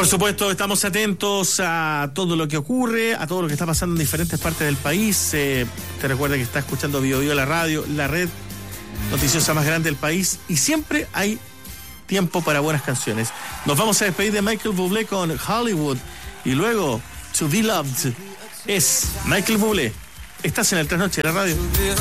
Por supuesto, estamos atentos a todo lo que ocurre, a todo lo que está pasando en diferentes partes del país. Te recuerda que está escuchando Bio Bio, la radio, la red noticiosa más grande del país, y siempre hay tiempo para buenas canciones. Nos vamos a despedir de Michael Bublé con Hollywood, y luego To Be Loved es Michael Bublé. Estás en el Trasnoche de la radio.